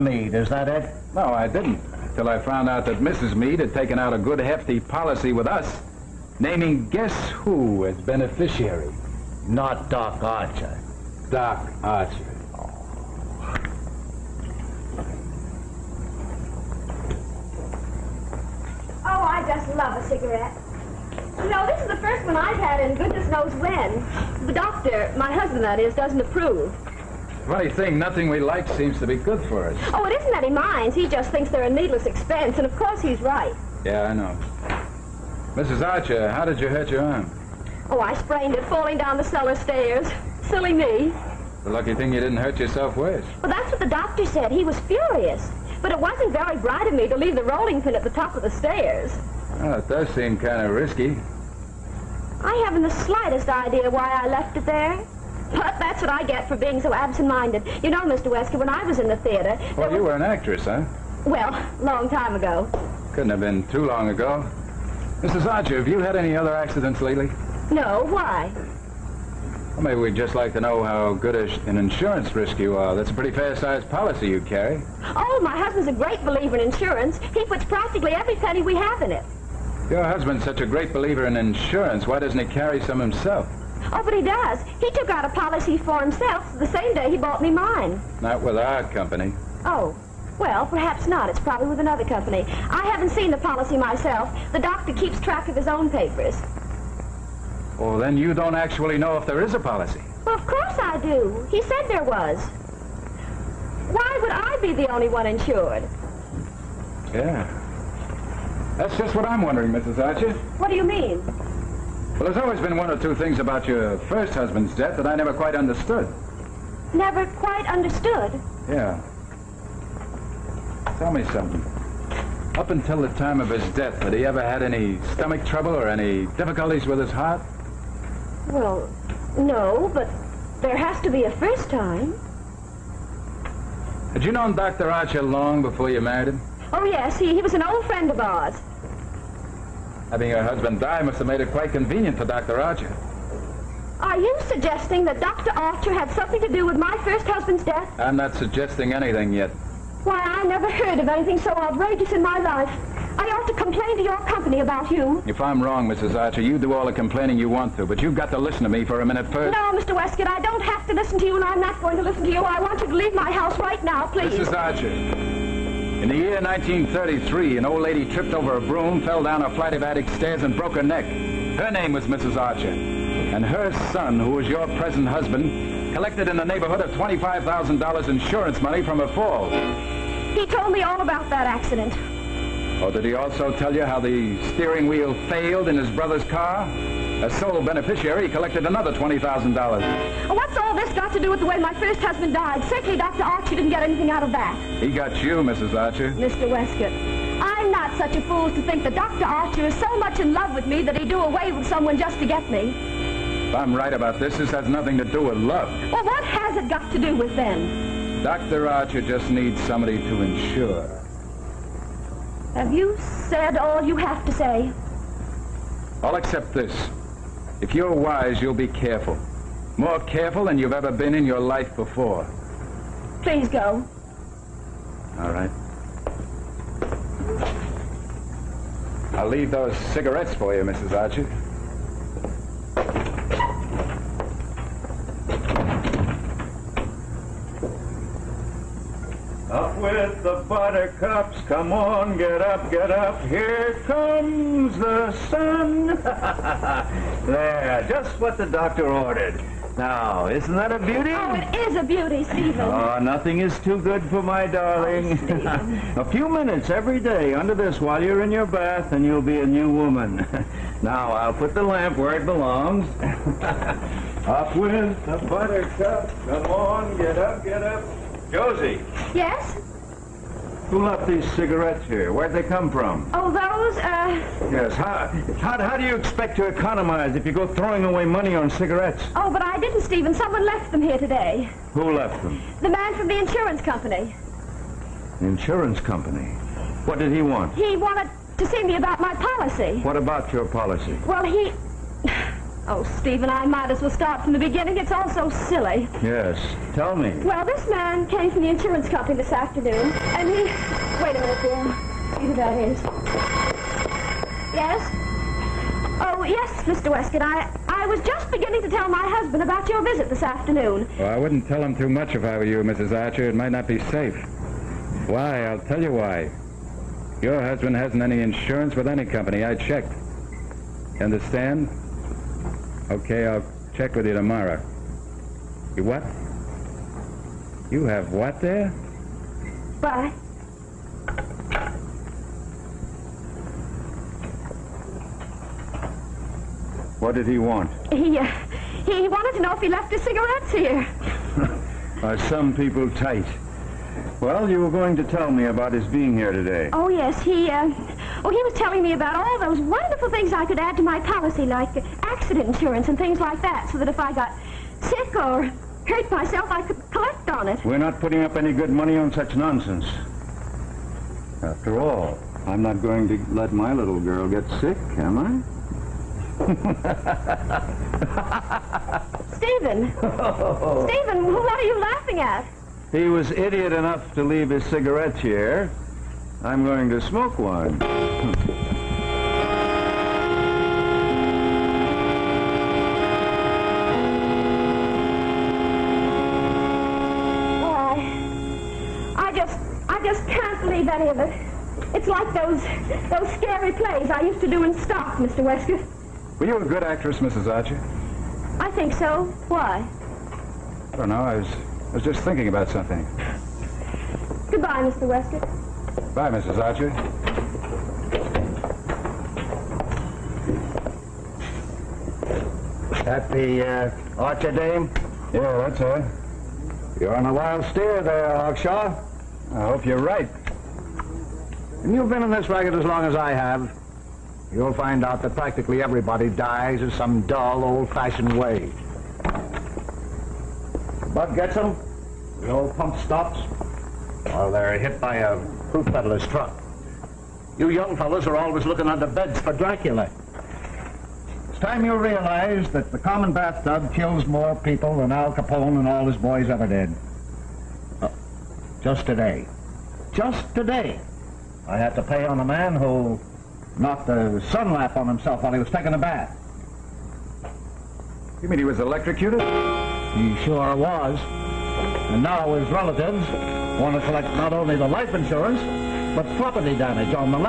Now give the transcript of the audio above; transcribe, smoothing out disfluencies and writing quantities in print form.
Meade, is that it? No, I didn't. Till I found out that Mrs. Meade had taken out a good hefty policy with us, naming guess who as beneficiary. Not Doc Archer. Doc Archer. Oh, I just love a cigarette. You know, this is the first one I've had in goodness knows when. The doctor, my husband that is, doesn't approve. Funny thing, nothing we like seems to be good for us. Oh, it isn't that he minds. He just thinks they're a needless expense, and of course he's right. Yeah, I know. Mrs. Archer, how did you hurt your arm? Oh, I sprained it falling down the cellar stairs. Silly me. The lucky thing you didn't hurt yourself worse. Well, that's what the doctor said. He was furious. But it wasn't very bright of me to leave the rolling pin at the top of the stairs. Well, it does seem kind of risky. I haven't the slightest idea why I left it there. But that's what I get for being so absent-minded. You know, Mr. Wesker, when I was in the theater... Well, you were an actress, huh? Well, long time ago. Couldn't have been too long ago. Mrs. Archer, have you had any other accidents lately? No, why? Well, maybe we'd just like to know how good an insurance risk you are. That's a pretty fair-sized policy you carry. Oh, my husband's a great believer in insurance. He puts practically every penny we have in it. Your husband's such a great believer in insurance. Why doesn't he carry some himself? Oh, but he does. He took out a policy for himself the same day he bought me mine. Not with our company. Oh, well, perhaps not. It's probably with another company. I haven't seen the policy myself. The doctor keeps track of his own papers. Well, then you don't actually know if there is a policy. Well, of course I do. He said there was. Why would I be the only one insured? Yeah. That's just what I'm wondering, Mrs. Archer. What do you mean? Well, there's always been one or two things about your first husband's death that I never quite understood. Never quite understood? Yeah. Tell me something. Up until the time of his death, had he ever had any stomach trouble or any difficulties with his heart? Well, no, but there has to be a first time. Had you known Dr. Archer long before you married him? Oh, yes, he was an old friend of ours. Having your husband die must have made it quite convenient for Dr. Archer. Are you suggesting that Dr. Archer had something to do with my first husband's death? I'm not suggesting anything yet. Why, I never heard of anything so outrageous in my life. I ought to complain to your company about you. If I'm wrong, Mrs. Archer, you do all the complaining you want to, but you've got to listen to me for a minute first. No, Mr. Westcott, I don't have to listen to you, and I'm not going to listen to you. I want you to leave my house right now, please. Mrs. Archer, in the year 1933, an old lady tripped over a broom, fell down a flight of attic stairs, and broke her neck. Her name was Mrs. Archer, and her son, who was your present husband, collected in the neighborhood of $25,000 insurance money from her fall. He told me all about that accident. Oh, did he also tell you how the steering wheel failed in his brother's car? As sole beneficiary, he collected another $20,000. What's all this got to do with the way my first husband died? Certainly Dr. Archer didn't get anything out of that. He got you, Mrs. Archer. Mr. Westcott, I'm not such a fool to think that Dr. Archer is so much in love with me that he'd do away with someone just to get me. If I'm right about this has nothing to do with love. Well, what has it got to do with then? Dr. Archer just needs somebody to insure. Have you said all you have to say? All except this. If you're wise, you'll be careful. More careful than you've ever been in your life before. Please go. All right. I'll leave those cigarettes for you, Mrs. Archer. Up with the buttercups, come on, get up, here comes the sun. There, just what the doctor ordered. Now, isn't that a beauty? Oh, it is a beauty, Stephen. Oh, nothing is too good for my darling. Oh, Stephen. A few minutes every day under this while you're in your bath and you'll be a new woman. Now, I'll put the lamp where it belongs. Up with the buttercups, come on, get up. Josie, Yes? who left these cigarettes here? Where'd they come from? Oh, those, Yes, how do you expect to economize if you go throwing away money on cigarettes? Oh, but I didn't, Stephen. Someone left them here today. Who left them? The man from the insurance company. The insurance company. What did he want? He wanted to see me about my policy. What about your policy? Well, Oh, Stephen, I might as well start from the beginning. It's all so silly. Yes. Tell me. Well, this man came from the insurance company this afternoon, and he... Wait a minute, dear. See who that is. Yes? Oh, yes, Mr. Westcott. I was just beginning to tell my husband about your visit this afternoon. Well, I wouldn't tell him too much if I were you, Mrs. Archer. It might not be safe. Why? I'll tell you why. Your husband hasn't any insurance with any company. I checked. You understand? Okay, I'll check with you tomorrow. You what? You have what there? Why? What did he want? He wanted to know if he left his cigarettes here. Are some people tight? Well, you were going to tell me about his being here today. Oh, yes, he was telling me about all those wonderful things I could add to my policy, like accident insurance and things like that, so that if I got sick or hurt myself, I could collect on it. We're not putting up any good money on such nonsense. After all, I'm not going to let my little girl get sick, am I? Stephen! Stephen, what are you laughing at? He was idiot enough to leave his cigarettes here. I'm going to smoke one. I just can't believe any of it. It's like those scary plays I used to do in stock, Mr. Westcott. Were you a good actress, Mrs. Archer? I think so. Why? I don't know. I was just thinking about something. Goodbye, Mr. Westcott. Bye, Mrs. Archer. That the Archer dame? Yeah, that's her. You're on a wild steer there, Hawkshaw. I hope you're right. And you've been in this racket as long as I have. You'll find out that practically everybody dies in some dull, old-fashioned way. Bug gets them, the old pump stops, or they're hit by a fruit peddler's truck. You young fellas are always looking under beds for Dracula. It's time you realize that the common bathtub kills more people than Al Capone and all his boys ever did. Just today. Just today. I had to pay on a man who knocked a sun lamp on himself while he was taking a bath. You mean he was electrocuted? He sure was. And now his relatives want to collect not only the life insurance, but property damage on the land.